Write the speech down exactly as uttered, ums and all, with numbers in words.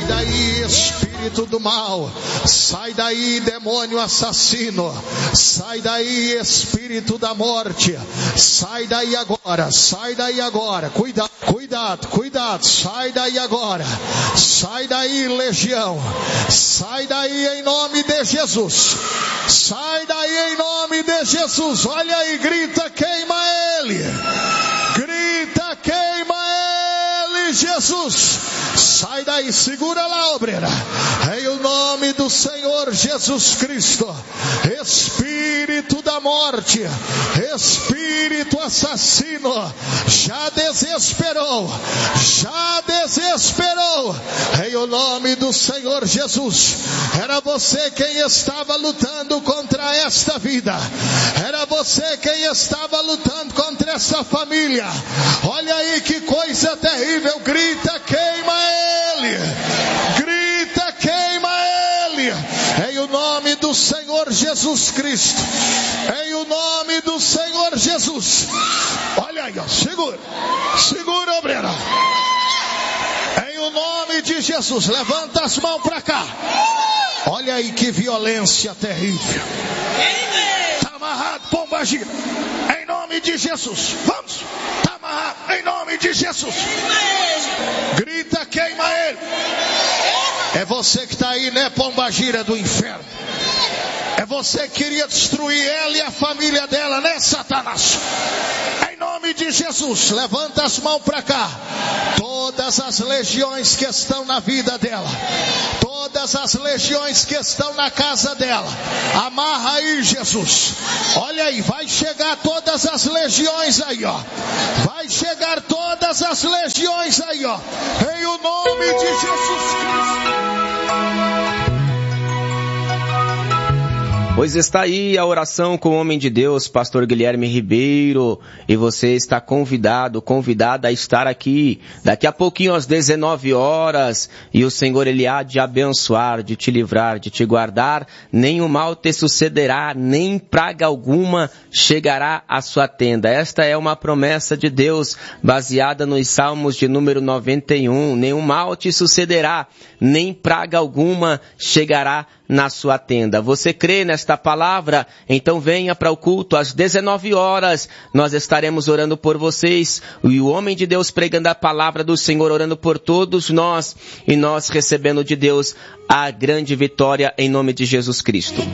daí, espírito do mal. Sai daí, demônio assassino. Sai daí, espírito da morte. Sai daí agora, sai daí agora. Cuidado, cuidado, cuidado. Sai daí agora. Sai daí, legião. Sai daí em nome de Jesus. Sai daí em nome de Jesus. Olha aí, grita, queima ele. Grita, queima ele, Jesus. Sai daí, segura lá, obreira. Em o nome do Senhor Jesus Cristo. Espírito da morte, espírito assassino, já desesperou, já desesperou. Em o nome do Senhor Jesus. Era você quem estava lutando contra esta vida. Era você quem estava lutando contra essa família. Olha aí que coisa terrível. Grita, queima ele. Grita, queima ele. Em o nome do Senhor Jesus Cristo. Em o nome do Senhor Jesus. Olha aí, ó. Segura. Segura, obreira. Em o nome de Jesus. Levanta as mãos para cá. Olha aí que violência terrível. Está amarrado, pomba gira. Em nome de Jesus. Vamos. Está amarrado. Em nome de Jesus. Grita, queima ele. É você que está aí, né, pomba gira do inferno? É você que queria destruir ela e a família dela, né, Satanás? Em nome de Jesus, levanta as mãos para cá. Todas as legiões que estão na vida dela, todas as legiões que estão na casa dela, amarra aí, Jesus. Olha aí, vai chegar todas as legiões aí, ó. Vai chegar todas as legiões aí, ó. Em o nome de Jesus Cristo. Pois está aí a oração com o homem de Deus, pastor Guilherme Ribeiro, e você está convidado, convidada a estar aqui, daqui a pouquinho às dezenove horas, e o Senhor, Ele há de abençoar, de te livrar, de te guardar, nenhum mal te sucederá, nem praga alguma chegará à sua tenda. Esta é uma promessa de Deus, baseada nos Salmos de número noventa e um, nenhum mal te sucederá, nem praga alguma chegará na sua tenda. Você crê nesta palavra? Então venha para o culto às dezenove horas. Nós estaremos orando por vocês. E o homem de Deus pregando a palavra do Senhor, orando por todos nós. E nós recebendo de Deus a grande vitória em nome de Jesus Cristo.